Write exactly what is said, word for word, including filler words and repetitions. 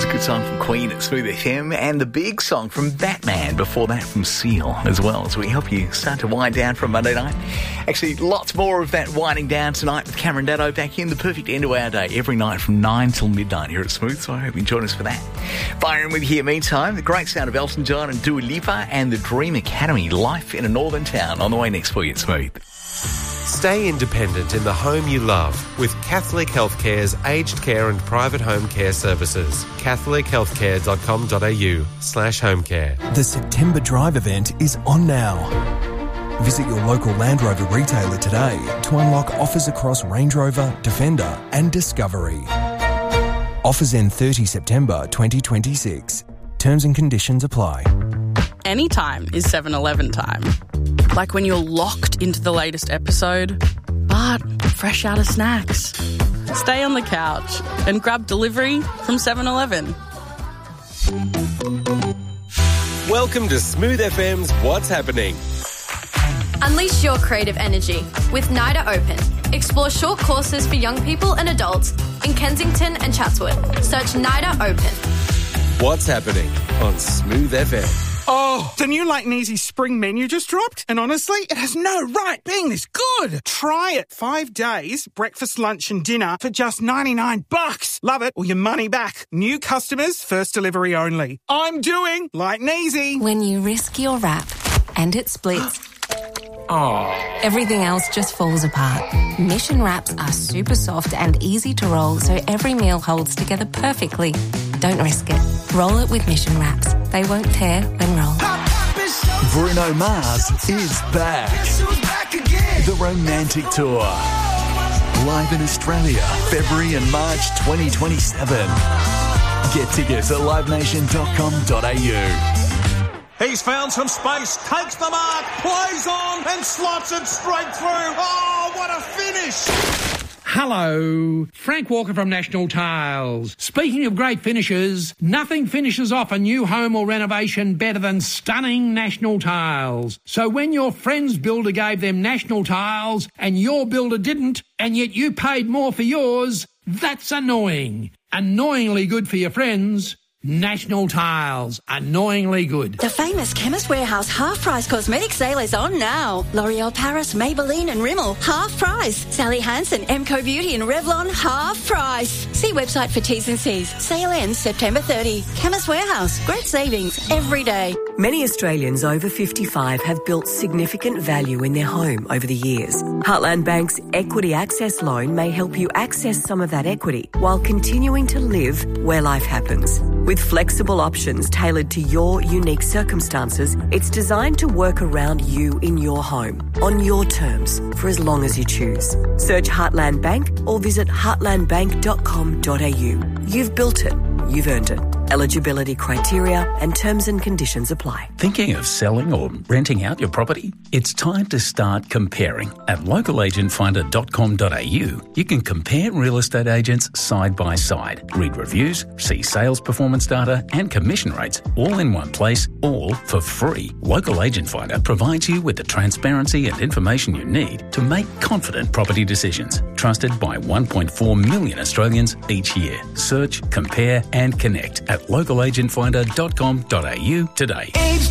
was a good song from Queen at Smooth F M, and the big song from Batman before that from Seal as well, as we help you start to wind down for a Monday night. Actually, lots more of that winding down tonight with Cameron Daddo back in, the perfect end to our day every night from nine till midnight here at Smooth, so I hope you join us for that. Firing with you here meantime, the great sound of Elton John and Dua Lipa and the Dream Academy, Life in a Northern Town, on the way next for you at Smooth. Stay independent in the home you love with Catholic Healthcare's aged care and private home care services. catholic healthcare dot com dot a u slash home care. The September Drive event is on now. Visit your local Land Rover retailer today to unlock offers across Range Rover, Defender and Discovery. Offers end thirtieth September twenty twenty-six. Terms and conditions apply. Anytime is seven eleven time. Like when you're locked into the latest episode, but fresh out of snacks. Stay on the couch and grab delivery from seven eleven. Welcome to Smooth F M's What's Happening. Unleash your creative energy with NIDA Open. Explore short courses for young people and adults in Kensington and Chatswood. Search NIDA Open. What's Happening on Smooth F M. Oh, the new Light and Easy spring menu just dropped, and honestly, it has no right being this good. Try it. Five days, breakfast, lunch and dinner for just ninety-nine bucks. Love it or your money back. New customers, first delivery only. I'm doing Light and Easy. When you risk your wrap and it splits, Oh. everything else just falls apart. Mission wraps are super soft and easy to roll, so every meal holds together perfectly. Don't risk it. Roll it with Mission wraps. They won't tear when rolled. Bruno Mars is back. The Romantic Tour. Live in Australia, February and March twenty twenty-seven. Get tickets at live nation dot com dot a u. He's found some space, takes the mark, plays on and slots it straight through. Oh, what a finish! Hello, Frank Walker from National Tiles. Speaking of great finishes, nothing finishes off a new home or renovation better than stunning National Tiles. So when your friend's builder gave them National Tiles and your builder didn't, and yet you paid more for yours, that's annoying. Annoyingly good for your friends. National Tiles. Annoyingly good. The famous Chemist Warehouse half-price cosmetic sale is on now. L'Oreal Paris, Maybelline and Rimmel, half price. Sally Hansen, Emco Beauty and Revlon, half price. See website for T's and C's. Sale ends September thirtieth. Chemist Warehouse. Great savings every day. Many Australians over fifty-five have built significant value in their home over the years. Heartland Bank's Equity Access Loan may help you access some of that equity while continuing to live where life happens. With flexible options tailored to your unique circumstances, it's designed to work around you in your home, on your terms, for as long as you choose. Search Heartland Bank or visit heartland bank dot com dot a u. You've built it. You've earned it. Eligibility criteria and terms and conditions apply. Thinking of selling or renting out your property? It's time to start comparing. At local agent finder dot com dot a u, you can compare real estate agents side by side, read reviews, see sales performance data and commission rates all in one place, all for free. Local Agent Finder provides you with the transparency and information you need to make confident property decisions. Trusted by one point four million Australians each year. Search, compare and connect at local agent finder dot com dot a u today. It's